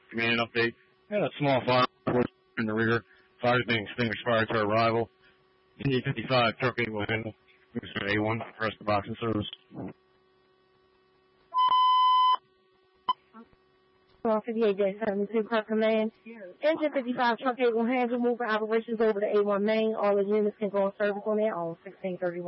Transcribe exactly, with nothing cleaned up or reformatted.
Command update. Had a small fire in the rear. Fire is being extinguished prior to arrival. Indy fifty-five, truck eight will handle. Mister A one, press the box in service. fifty-eight dash seventy-two, Park Command. Engine fifty-five, truck eight will handle moving operations over to A one main. All the units can go on service on their own. sixteen thirty-one.